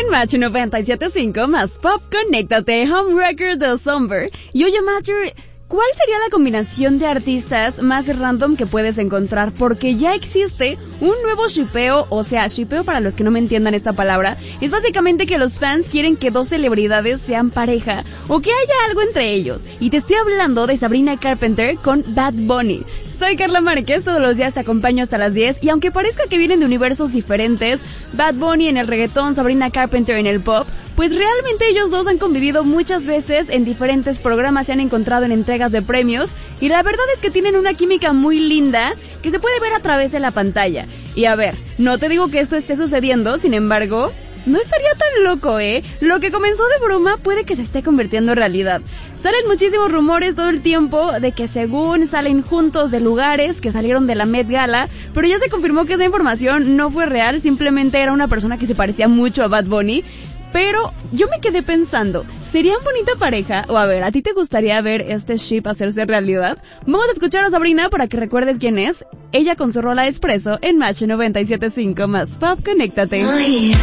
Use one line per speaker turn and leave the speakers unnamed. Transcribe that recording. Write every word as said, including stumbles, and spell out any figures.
en Match noventa y siete punto cinco más Pop, conéctate, Homewrecker de Somber. Y oye, Matthew, ¿cuál sería la combinación de artistas más random que puedes encontrar? Porque ya existe un nuevo shippeo, o sea, shippeo para los que no me entiendan esta palabra, es básicamente que los fans quieren que dos celebridades sean pareja, o que haya algo entre ellos. Y te estoy hablando de Sabrina Carpenter con Bad Bunny. Soy Carla Márquez, todos los días te acompaño hasta las diez, y aunque parezca que vienen de universos diferentes, Bad Bunny en el reggaetón, Sabrina Carpenter en el pop, pues realmente ellos dos han convivido muchas veces en diferentes programas, se han encontrado en entregas de premios, y la verdad es que tienen una química muy linda que se puede ver a través de la pantalla. Y a ver, no te digo que esto esté sucediendo, sin embargo, no estaría tan loco, ¿eh? Lo que comenzó de broma puede que se esté convirtiendo en realidad. Salen muchísimos rumores todo el tiempo de que según salen juntos de lugares que salieron de la Met Gala, pero ya se confirmó que esa información no fue real, simplemente era una persona que se parecía mucho a Bad Bunny. Pero yo me quedé pensando, ¿serían bonita pareja? O a ver, ¿a ti te gustaría ver este ship hacerse realidad? Vamos a escuchar a Sabrina para que recuerdes quién es. Ella con su rola Expreso en Match noventa y siete punto cinco más Pop, conéctate. Ay.